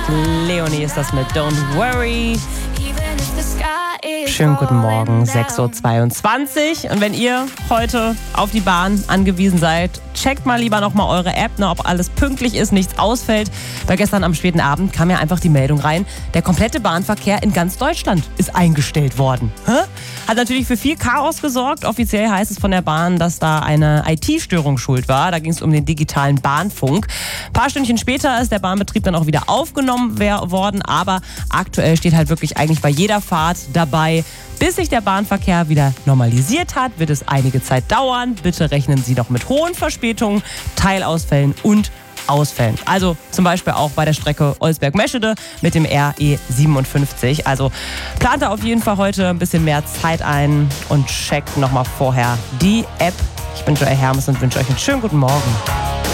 Leonie ist das mit Don't Worry. Schönen guten Morgen, 6.22 Uhr. Und wenn ihr heute auf die Bahn angewiesen seid, checkt mal lieber nochmal eure App, ob alles pünktlich ist, nichts ausfällt. Weil gestern am späten Abend kam ja einfach die Meldung rein, der komplette Bahnverkehr in ganz Deutschland ist eingestellt worden. Hat natürlich für viel Chaos gesorgt. Offiziell heißt es von der Bahn, dass da eine IT-Störung schuld war. Da ging es um den digitalen Bahnfunk. Ein paar Stündchen später ist der Bahnbetrieb dann auch wieder aufgenommen worden. Aber aktuell steht halt wirklich eigentlich bei jeder Fahrt dabei, bis sich der Bahnverkehr wieder normalisiert hat, wird es einige Zeit dauern. Bitte rechnen Sie noch mit hohen Verspätungen, Teilausfällen und Ausfällen. Also zum Beispiel auch bei der Strecke Olsberg-Meschede mit dem RE 57. Also plant da auf jeden Fall heute ein bisschen mehr Zeit ein und checkt nochmal vorher die App. Ich bin Joel Hermes und wünsche euch einen schönen guten Morgen.